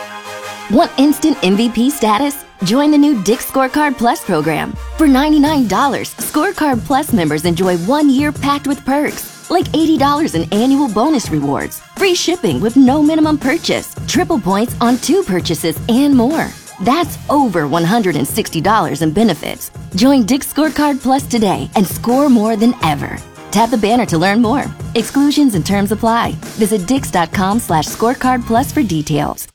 Want instant M V P status? Join the new Dick's Scorecard Plus program. For ninety-nine dollars, Scorecard Plus members enjoy one year packed with perks, like eighty dollars in annual bonus rewards, free shipping with no minimum purchase, triple points on two purchases, and more. That's over one hundred sixty dollars in benefits. Join Dick's Scorecard Plus today and score more than ever. Tap the banner to learn more. Exclusions and terms apply. Visit dix.com slash scorecard plus for details.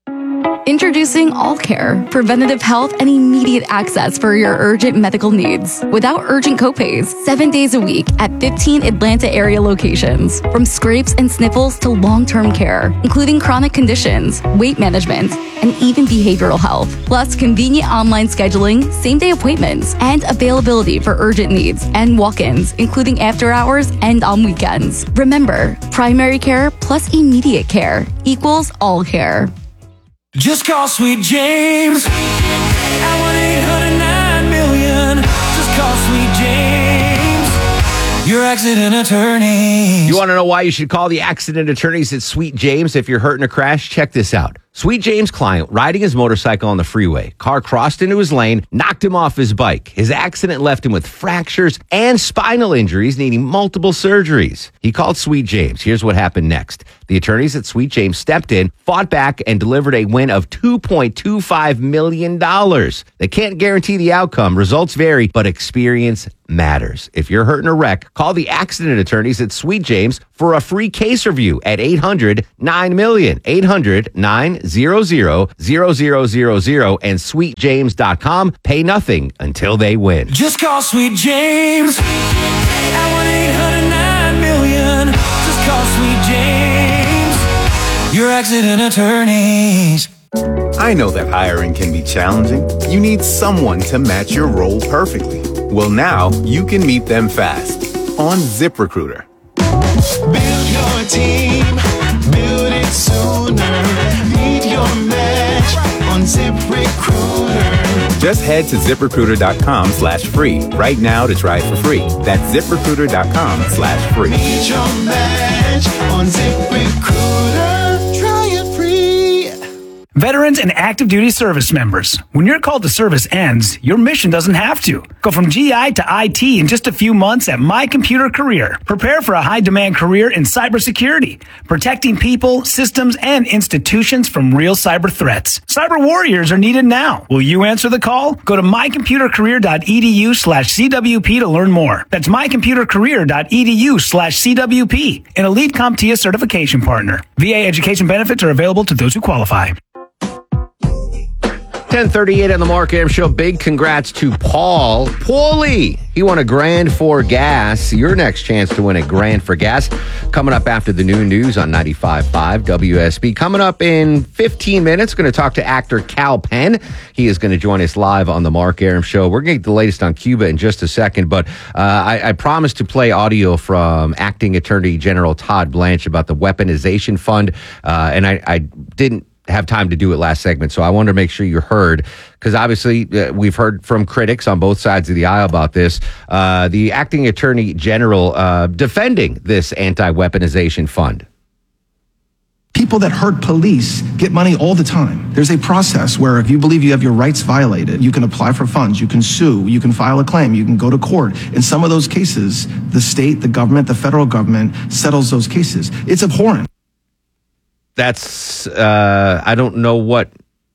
Introducing All Care, preventative health and immediate access for your urgent medical needs without urgent copays, seven days a week at fifteen Atlanta area locations. From scrapes and sniffles to long-term care, including chronic conditions, weight management, and even behavioral health. Plus convenient online scheduling, same-day appointments, and availability for urgent needs and walk-ins, including after hours and on weekends. Remember, primary care plus immediate care equals All Care. Just call Sweet James at one eight hundred nine million. Just call Sweet James, your accident attorney. You want to know why you should call the accident attorneys at Sweet James if you're hurt in a crash? Check this out. Sweet James' client, riding his motorcycle on the freeway. Car crossed into his lane, knocked him off his bike. His accident left him with fractures and spinal injuries, needing multiple surgeries. He called Sweet James. Here's what happened next. The attorneys at Sweet James stepped in, fought back, and delivered a win of two point two five million dollars. They can't guarantee the outcome. Results vary, but experience matters. If you're hurt in a wreck, call the accident attorneys at Sweet James for a free case review at eight hundred nine million, eight hundred nine hundred zero zero zero zero and sweet james dot com. Pay nothing until they win. Just call Sweet James at one eight hundred nine million. Just call Sweet James, your accident attorneys. I know that hiring can be challenging. You need someone to match your role perfectly. Well, now you can meet them fast on ZipRecruiter. Build your team, build it sooner. Meet your match on ZipRecruiter. Just head to ZipRecruiter.com slash free right now to try it for free. That's ZipRecruiter.com slash free. Meet your match on ZipRecruiter. Try it free. Veterans and active duty service members, when your call to service ends, your mission doesn't have to. Go from G I to I T in just a few months at My Computer Career. Prepare for a high-demand career in cybersecurity, protecting people, systems, and institutions from real cyber threats. Cyber warriors are needed now. Will you answer the call? Go to mycomputercareer.edu slash CWP to learn more. That's mycomputercareer.edu slash CWP, an Elite CompTIA certification partner. V A education benefits are available to those who qualify. ten thirty-eight on the Mark Arum Show. Big congrats to Paul. Paulie, he won a grand for gas. Your next chance to win a grand for gas coming up after the noon news on ninety-five point five W S B. Coming up in fifteen minutes, going to talk to actor Kal Penn. He is going to join us live on the Mark Arum Show. We're going to get the latest on Cuba in just a second, but uh, I, I promised to play audio from Acting Attorney General Todd Blanche about the weaponization fund, uh, and I, I didn't have time to do it last segment, so I wanted to make sure you heard, because obviously uh, we've heard from critics on both sides of the aisle about this. Uh, the acting attorney general uh, defending this anti-weaponization fund. People that hurt police get money all the time. There's a process where if you believe you have your rights violated, you can apply for funds, you can sue, you can file a claim, you can go to court. In some of those cases, the state, the government, the federal government settles those cases. It's abhorrent. That's, uh, I don't know what,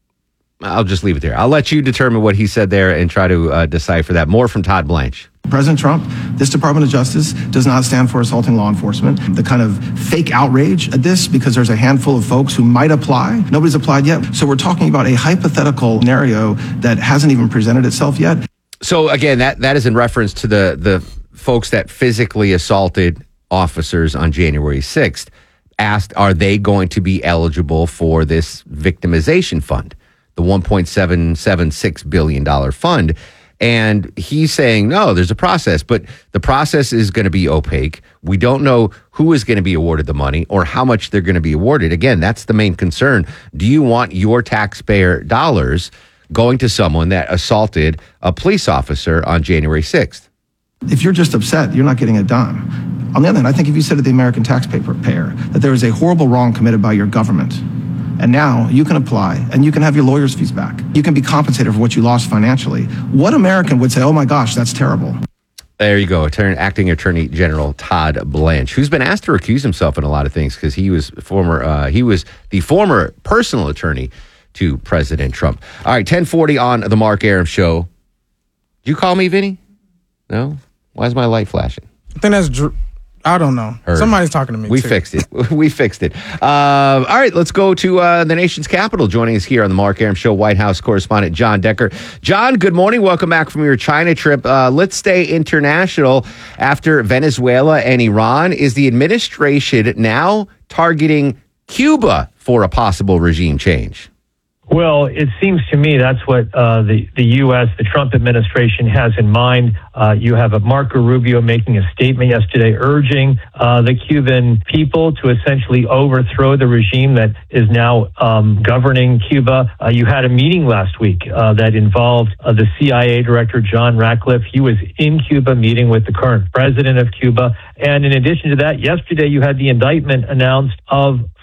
I'll just leave it there. I'll let you determine what he said there and try to uh, decipher that. More from Todd Blanche. President Trump, this Department of Justice does not stand for assaulting law enforcement. The kind of fake outrage at this, because there's a handful of folks who might apply. Nobody's applied yet. So we're talking about a hypothetical scenario that hasn't even presented itself yet. So again, that, that is in reference to the, the folks that physically assaulted officers on January sixth. Asked, are they going to be eligible for this victimization fund, the one point seven seven six billion dollars fund? And he's saying, no, there's a process, but the process is going to be opaque. We don't know who is going to be awarded the money or how much they're going to be awarded. Again, that's the main concern. Do you want your taxpayer dollars going to someone that assaulted a police officer on January sixth? If you're just upset, you're not getting a dime. On the other hand, I think if you said to the American taxpayer that there is a horrible wrong committed by your government, and now you can apply and you can have your lawyer's fees back, you can be compensated for what you lost financially, what American would say, oh my gosh, that's terrible? There you go. Attorney, Acting Attorney General Todd Blanche, who's been asked to recuse himself in a lot of things because he was former, uh, he was the former personal attorney to President Trump. All right, ten forty on the Mark Arum Show. Did you call me, Vinny? No? Why is my light flashing? I think that's, Dr- I don't know. Heard. Somebody's talking to me. We too. fixed it. We fixed it. Uh, all right, let's go to uh, the nation's capital. Joining us here on the Mark Arum Show, White House correspondent John Decker. John, good morning. Welcome back from your China trip. Uh, let's stay international. After Venezuela and Iran, is the administration now targeting Cuba for a possible regime change? Well, it seems to me that's what uh, the, the U S, the Trump administration has in mind. Uh, you have a Marco Rubio making a statement yesterday urging uh, the Cuban people to essentially overthrow the regime that is now um, governing Cuba. Uh, you had a meeting last week uh, that involved uh, the C I A director, John Ratcliffe. He was in Cuba meeting with the current president of Cuba. And in addition to that, yesterday you had the indictment announced of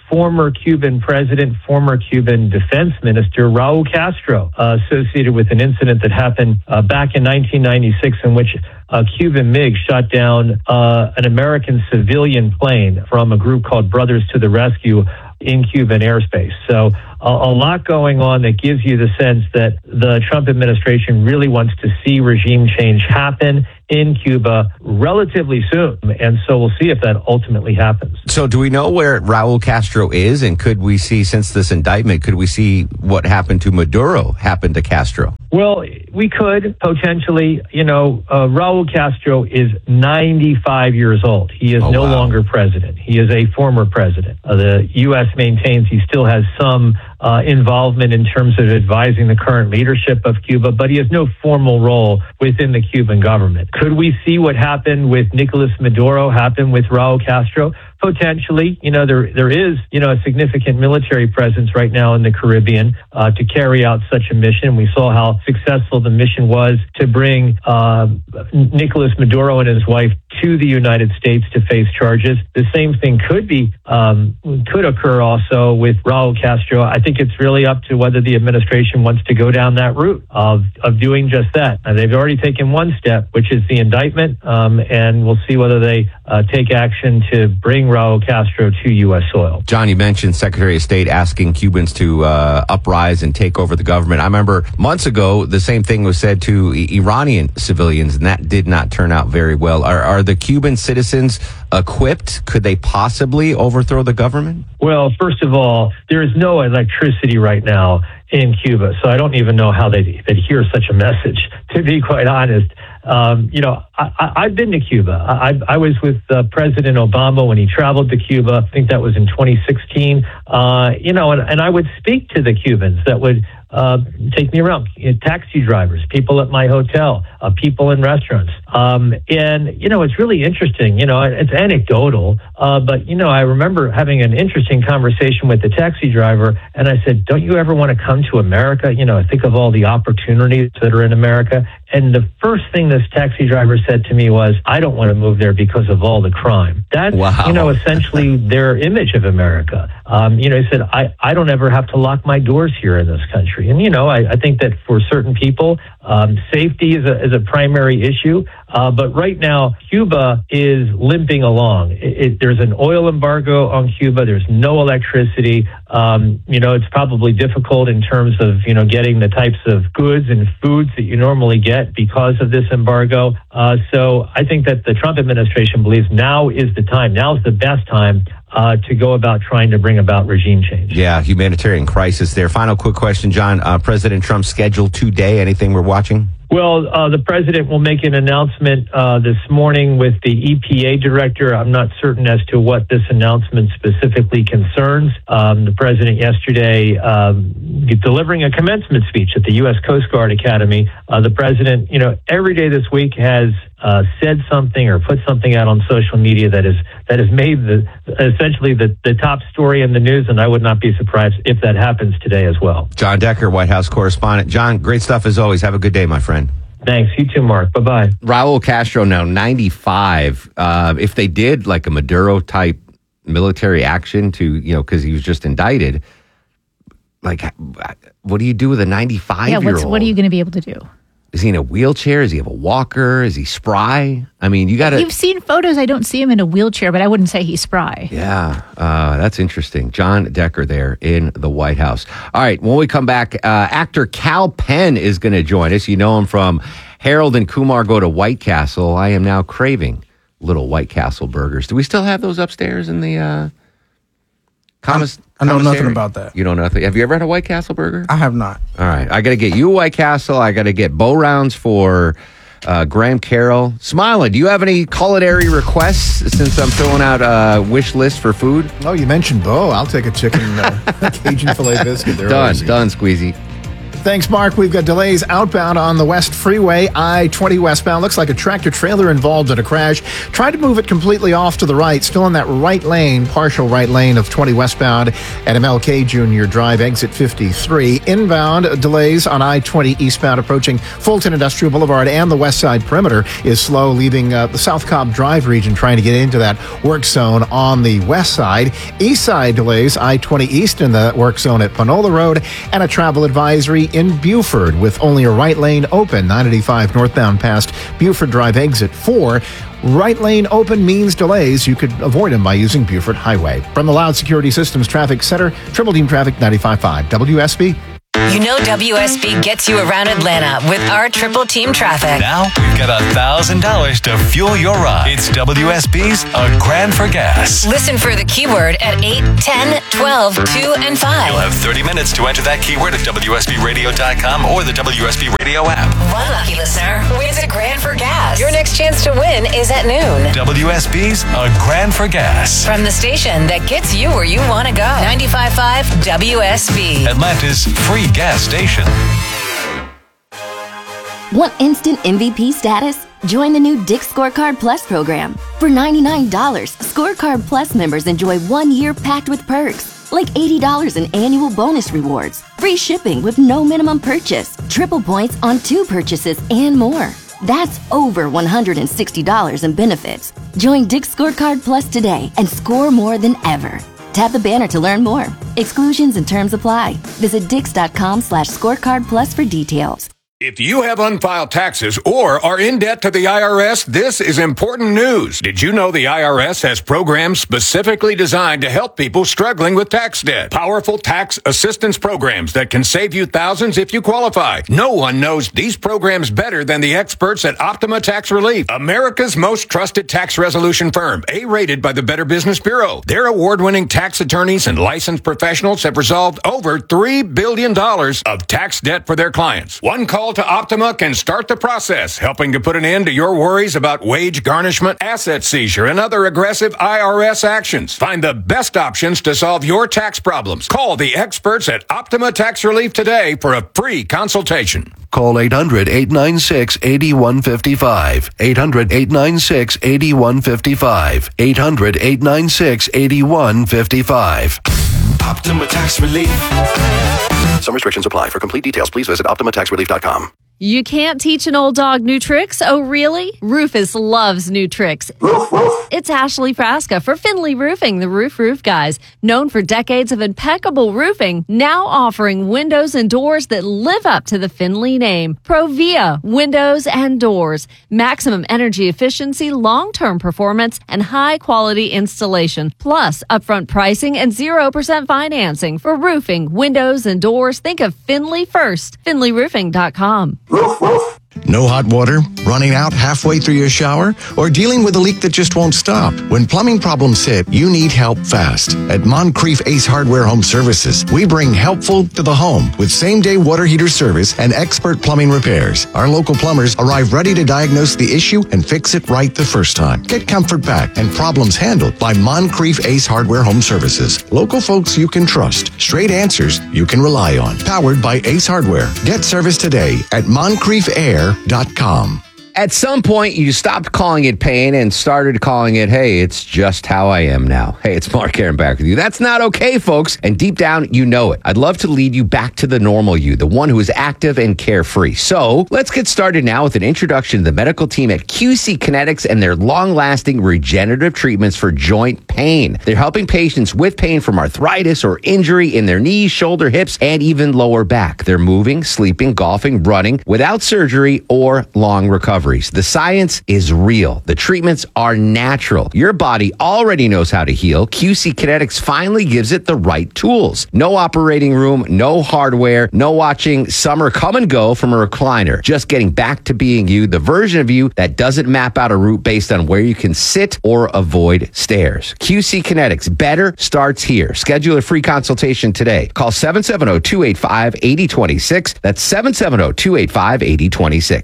former Cuban president, former Cuban defense minister, Raul Castro, uh, associated with an incident that happened uh, back in nineteen ninety-six in which a Cuban MiG shot down uh, an American civilian plane from a group called Brothers to the Rescue in Cuban airspace. So a, a lot going on that gives you the sense that the Trump administration really wants to see regime change happen in Cuba relatively soon. And so we'll see if that ultimately happens. So do we know where Raul Castro is? And could we see, since this indictment, could we see what happened to Maduro happen to Castro? Well, we could potentially. You know, uh, Raul Castro is ninety-five years old. He is Oh, no wow. longer president. He is a former president. Uh, the U S maintains he still has some uh, involvement in terms of advising the current leadership of Cuba, but he has no formal role within the Cuban government. Could we see what happened with Nicolas Maduro happen with Raul Castro? Potentially. You know, there there is, you know, a significant military presence right now in the Caribbean uh, to carry out such a mission. We saw how successful the mission was to bring uh, Nicolas Maduro and his wife to the United States to face charges. The same thing could be um, could occur also with Raul Castro. I think it's really up to whether the administration wants to go down that route of of doing just that. Uh, they've already taken one step, which is the indictment, um, and we'll see whether they uh, take action to bring Raul Castro to U S soil. John, you mentioned Secretary of State asking Cubans to uh, uprise and take over the government. I remember months ago, the same thing was said to I- Iranian civilians, and that did not turn out very well. Are, are the Cuban citizens equipped? Could they possibly overthrow the government? Well, first of all, there is no electricity right now in Cuba, so I don't even know how they'd, they'd hear such a message, to be quite honest. Um, you know, I, I, I've been to Cuba. I, I was with uh, President Obama when he traveled to Cuba. I think that was in twenty sixteen. Uh, you know, and, and I would speak to the Cubans that would uh, take me around, you know, taxi drivers, people at my hotel, uh, people in restaurants. Um, and, you know, it's really interesting. You know, it's anecdotal, uh, but, you know, I remember having an interesting conversation with the taxi driver, and I said, don't you ever want to come to America? You know, think of all the opportunities that are in America. And the first thing this taxi driver said to me was, I don't want to move there because of all the crime. That's, Wow. you know, essentially their image of America. Um, you know, he said, I, I don't ever have to lock my doors here in this country. And, you know, I, I think that for certain people, um, safety is a, is a primary issue. Uh, but right now, Cuba is limping along. It, it, there's an oil embargo on Cuba. There's no electricity. Um, you know, it's probably difficult in terms of, you know, getting the types of goods and foods that you normally get because of this embargo. Uh, so I think that the Trump administration believes now is the time. Now is the best time uh, to go about trying to bring about regime change. Yeah, humanitarian crisis there. Final quick question, John. Uh, President Trump's schedule today, anything we're watching? Well, uh, the president will make an announcement uh, this morning with the E P A director. I'm not certain as to what this announcement specifically concerns. Um, the president yesterday um, delivering a commencement speech at the U S Coast Guard Academy. Uh, the president, you know, every day this week has uh, said something or put something out on social media that is that has made the essentially the, the top story in the news, and I would not be surprised if that happens today as well. John Decker, White House correspondent. John, great stuff as always. Have a good day, my friend. Thanks. You too, Mark. Bye-bye. Raul Castro now ninety-five. Uh, if they did like a Maduro type military action to, you know, because he was just indicted, like, what do you do with a ninety-five Yeah, year what's, old? what are you going to be able to do? Is he in a wheelchair? Does he have a walker? Is he spry? I mean, you got to. You've seen photos. I don't see him in a wheelchair, but I wouldn't say he's spry. Yeah, uh, that's interesting. John Decker there in the White House. All right, when we come back, uh, actor Kal Penn is going to join us. You know him from Harold and Kumar Go to White Castle. I am now craving little White Castle burgers. Do we still have those upstairs in the uh, commis- I know commissary? nothing about that. You know nothing. Have you ever had a White Castle burger? I have not. All right, I got to get you a White Castle. I got to get Bo Rounds for uh, Graham Carroll. Smiley, do you have any culinary requests since I'm filling out a wish list for food? Oh, you mentioned Bo. I'll take a chicken uh, Cajun filet biscuit. They're Done, always easy. done, Squeezy. Thanks, Mark. We've got delays outbound on the West Freeway, I twenty westbound. Looks like a tractor-trailer involved in a crash. Tried to move it completely off to the right. Still in that right lane, partial right lane of twenty westbound at M L K Junior Drive, exit fifty-three. Inbound delays on I twenty eastbound approaching Fulton Industrial Boulevard, and the west side perimeter is slow, leaving uh, the South Cobb Drive region trying to get into that work zone on the west side. East side delays, I twenty east in the work zone at Panola Road, and a travel advisory in Buford with only a right lane open, nine eighty-five northbound past Buford Drive, exit four. Right lane open means delays. You could avoid them by using Buford Highway. From the Loud Security Systems Traffic Center, Triple Team Traffic ninety-five point five W S B. You know W S B gets you around Atlanta with our Triple Team Traffic. Now we've got one thousand dollars to fuel your ride. It's W S B's A Grand for Gas. Listen for the keyword at eight, ten, twelve, two, and five. You'll have thirty minutes to enter that keyword at W S B radio dot com or the W S B radio app. One lucky listener wins a grand for gas. Your next chance to win is at noon. W S B's A Grand for Gas. From the station that gets you where you want to go. ninety-five point five W S B. Atlanta's free gas station. Want instant M V P status? Join the new Dick's Scorecard Plus program. For ninety-nine dollars, Scorecard Plus members enjoy one year packed with perks, like eighty dollars in annual bonus rewards, free shipping with no minimum purchase, triple points on two purchases, and more. That's over one hundred sixty dollars in benefits. Join Dick's Scorecard Plus today and score more than ever. Tap the banner to learn more. Exclusions and terms apply. Visit dix.com slash scorecard plus for details. If you have unfiled taxes or are in debt to the I R S, this is important news. Did you know the I R S has programs specifically designed to help people struggling with tax debt? Powerful tax assistance programs that can save you thousands if you qualify. No one knows these programs better than the experts at Optima Tax Relief, America's most trusted tax resolution firm, A-rated by the Better Business Bureau. Their award-winning tax attorneys and licensed professionals have resolved over three billion dollars of tax debt for their clients. One call to Optima can start the process, helping to put an end to your worries about wage garnishment, asset seizure, and other aggressive I R S actions. Find the best options to solve your tax problems. Call the experts at Optima Tax Relief today for a free consultation. Call eight hundred, eight nine six, eight one five five. eight hundred, eight nine six, eight one five five. eight hundred, eight nine six, eight one five five. Optima Tax Relief. Some restrictions apply. For complete details, please visit optima tax relief dot com. You can't teach an old dog new tricks? Oh, really? Rufus loves new tricks. It's Ashley Frasca for Finley Roofing, the Roof Roof Guys. Known for decades of impeccable roofing, now offering windows and doors that live up to the Finley name. Provia Windows and Doors. Maximum energy efficiency, long-term performance, and high-quality installation. Plus, upfront pricing and zero percent financing. For roofing, windows, and doors, think of Finley first. finley roofing dot com. No hot water, running out halfway through your shower, or dealing with a leak that just won't stop? When plumbing problems hit, you need help fast. At Moncrief Ace Hardware Home Services, we bring helpful to the home with same-day water heater service and expert plumbing repairs. Our local plumbers arrive ready to diagnose the issue and fix it right the first time. Get comfort back and problems handled by Moncrief Ace Hardware Home Services. Local folks you can trust. Straight answers you can rely on. Powered by Ace Hardware. Get service today at moncrief air dot com. At some point, you stopped calling it pain and started calling it, hey, it's just how I am now. Hey, it's Mark Aaron back with you. That's not okay, folks. And deep down, you know it. I'd love to lead you back to the normal you, the one who is active and carefree. So let's get started now with an introduction to the medical team at Q C Kinetics and their long-lasting regenerative treatments for joint pain. They're helping patients with pain from arthritis or injury in their knees, shoulder, hips, and even lower back. They're moving, sleeping, golfing, running without surgery or long recovery. The science is real. The treatments are natural. Your body already knows how to heal. Q C Kinetics finally gives it the right tools. No operating room, no hardware, no watching summer come and go from a recliner. Just getting back to being you, the version of you that doesn't map out a route based on where you can sit or avoid stairs. Q C Kinetics, better starts here. Schedule a free consultation today. Call seven seven zero, two eight five, eight zero two six. That's seven seven zero, two eight five, eight zero two six.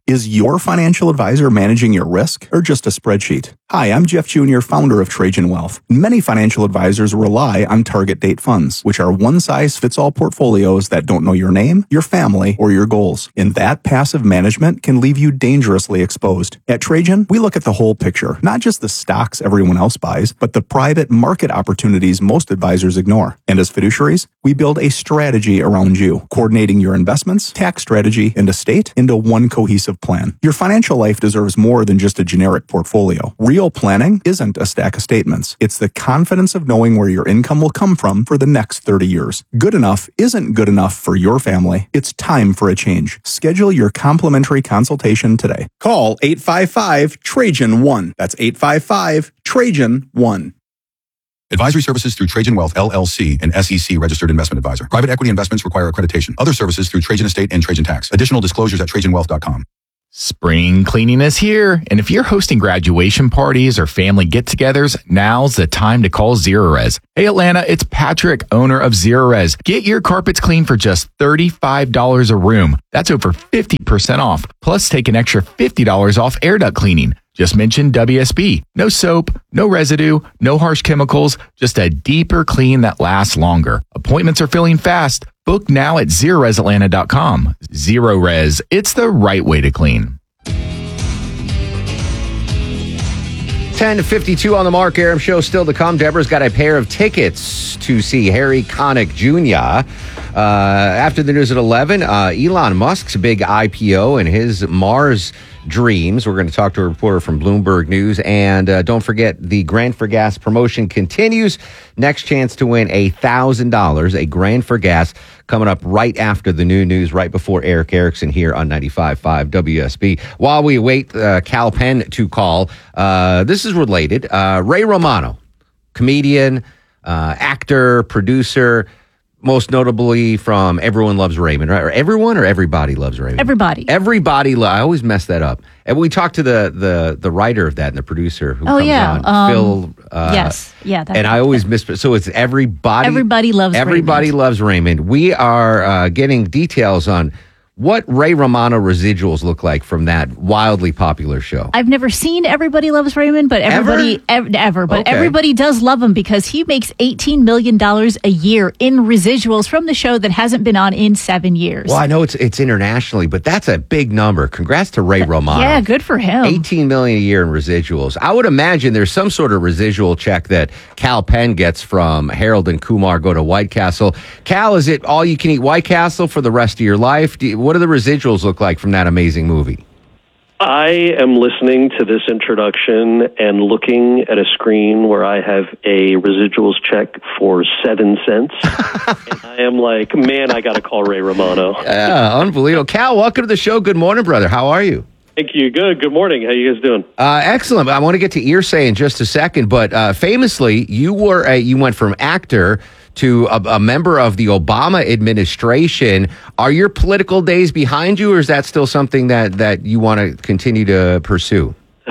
Is your financial advisor managing your risk or just a spreadsheet? Hi, I'm Jeff Junior, founder of Trajan Wealth. Many financial advisors rely on target date funds, which are one-size-fits-all portfolios that don't know your name, your family, or your goals. And that passive management can leave you dangerously exposed. At Trajan, we look at the whole picture, not just the stocks everyone else buys, but the private market opportunities most advisors ignore. And as fiduciaries, we build a strategy around you, coordinating your investments, tax strategy, and estate into one cohesive plan. Your financial life deserves more than just a generic portfolio. Real planning isn't a stack of statements. It's the confidence of knowing where your income will come from for the next thirty years. Good enough isn't good enough for your family. It's time for a change. Schedule your complimentary consultation today. Call eight five five, Trajan one. That's eight five five, Trajan one. Advisory services through Trajan Wealth, L L C, an S E C registered investment advisor. Private equity investments require accreditation. Other services through Trajan Estate and Trajan Tax. Additional disclosures at trajan wealth dot com. Spring cleaning is here, and if you're hosting graduation parties or family get-togethers, now's the time to call Zerorez. Hey Atlanta, it's Patrick, owner of Zerorez. Get your carpets clean for just thirty-five dollars a room. That's over fifty percent off. Plus, take an extra fifty dollars off air duct cleaning. Just mention W S B. No soap, no residue, no harsh chemicals, just a deeper clean that lasts longer. Appointments are filling fast. Book now at zerorez atlanta dot com. Zerorez, it's the right way to clean. ten fifty-two on the Mark Aram Show still to come. Deborah's got a pair of tickets to see Harry Connick Junior Uh, after the news at eleven, uh, Elon Musk's big I P O and his Mars dreams. We're going to talk to a reporter from Bloomberg News. And uh, don't forget, the Grand for Gas promotion continues. Next chance to win one thousand dollars, a Grand for Gas, coming up right after the new news, right before Eric Erickson here on ninety-five point five W S B. While we wait uh, Cal Penn to call, uh, this is related. Uh, Ray Romano, comedian, uh, actor, producer, most notably from Everyone Loves Raymond, right? Or everyone or everybody loves Raymond? Everybody. Everybody. Lo- I always mess that up. And we talked to the the the writer of that and the producer who oh, comes yeah. on, um, Phil. Uh, yes. Yeah. That and I always miss. So it's everybody. Everybody loves Everybody Raymond. loves Raymond. We are uh, getting details on what Ray Romano residuals look like from that wildly popular show. I've never seen Everybody Loves Raymond, but everybody ever, ever but Okay. everybody does love him because he makes eighteen million dollars a year in residuals from the show that hasn't been on in seven years. Well, I know it's it's internationally, but that's a big number. Congrats to Ray Romano. Yeah, good for him. eighteen million dollars a year in residuals. I would imagine there's some sort of residual check that Cal Penn gets from Harold and Kumar Go to White Castle. Cal, is it all you can eat White Castle for the rest of your life? Do you, what do the residuals look like from that amazing movie? I am listening to this introduction and looking at a screen where I have a residuals check for seven cents. And I am like, man, I got to call Ray Romano. Yeah, unbelievable. Cal, welcome to the show. Good morning, brother. How are you? Thank you. Good. Good morning. How you guys doing? Uh, excellent. I want to get to Earsay in just a second, but uh, famously, you were a, you went from actor to a, a member of the Obama administration. Are your political days behind you, or is that still something that, that you want to continue to pursue?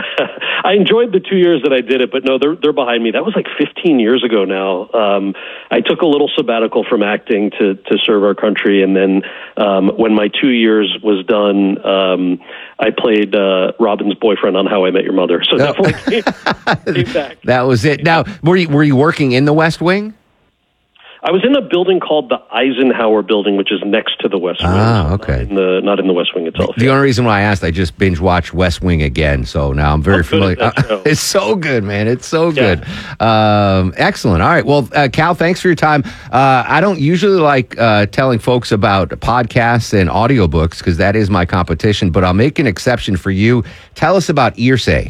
I enjoyed the two years that I did it, but no, they're they're behind me. That was like fifteen years ago now. Um, I took a little sabbatical from acting to to serve our country, and then um, when my two years was done, um, I played uh, Robin's boyfriend on How I Met Your Mother. So No. definitely came, came back. That was it. Now, were you, were you working in the West Wing? I was in a building called the Eisenhower Building, which is next to the West Wing. Ah, okay. Not in the, not in the West Wing itself. The only reason why I asked, I just binge watched West Wing again, so now I'm very Oh, good familiar. at that show. It's so good, man. It's so good. Um, excellent. All right. Well, uh, Cal, thanks for your time. Uh, I don't usually like uh, telling folks about podcasts and audiobooks because that is my competition, but I'll make an exception for you. Tell us about Earsay.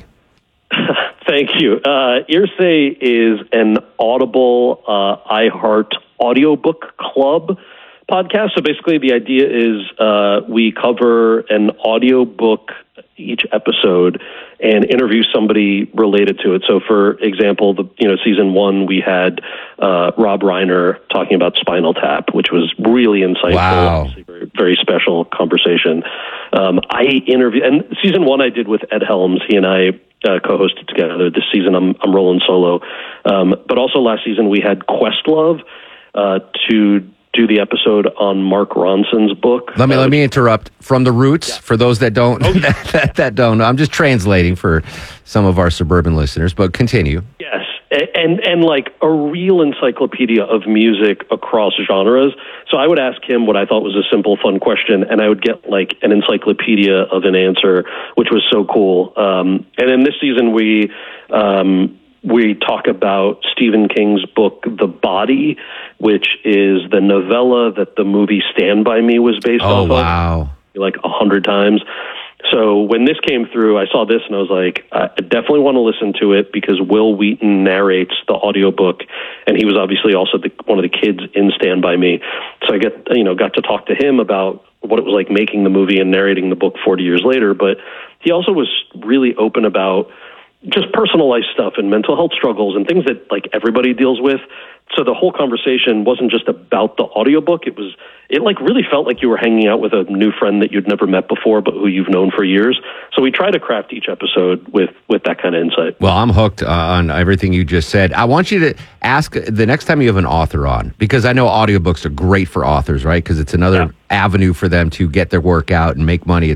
Thank you. Uh, Earsay is an Audible uh, iHeart audiobook club podcast. So basically the idea is uh, we cover an audiobook each episode and interview somebody related to it. So for example, the you know season one, we had uh, Rob Reiner talking about Spinal Tap, which was really insightful. Wow. Obviously very, very special conversation. Um, I interviewed, and season one I did with Ed Helms. He and I Uh, co-hosted together. This season, I'm I'm rolling solo. Um, but also last season, we had Questlove uh, to do the episode on Mark Ronson's book. Let me uh, let me interrupt. From the Roots, yeah. for those that don't oh, yeah. that, that don't know, I'm just translating for some of our suburban listeners. But continue. Yes, and and like a real encyclopedia of music across genres. So I would ask him what I thought was a simple, fun question, and I would get like an encyclopedia of an answer, which was so cool. Um, and in this season, we. Um, We talk about Stephen King's book, The Body, which is the novella that the movie Stand By Me was based oh, off wow. of. Like a hundred times. So when this came through, I saw this and I was like, I definitely want to listen to it because Will Wheaton narrates the audiobook, and he was obviously also the, one of the kids in Stand By Me. So I get, you know, got to talk to him about what it was like making the movie and narrating the book forty years later. But he also was really open about just personal life stuff and mental health struggles and things that like everybody deals with. So the whole conversation wasn't just about the audiobook. It was, it like really felt like you were hanging out with a new friend that you'd never met before, but who you've known for years. So we try to craft each episode with, with that kind of insight. Well, I'm hooked uh, on everything you just said. I want you to ask the next time you have an author on, because I know audiobooks are great for authors, right? Because it's another yeah. avenue for them to get their work out and make money.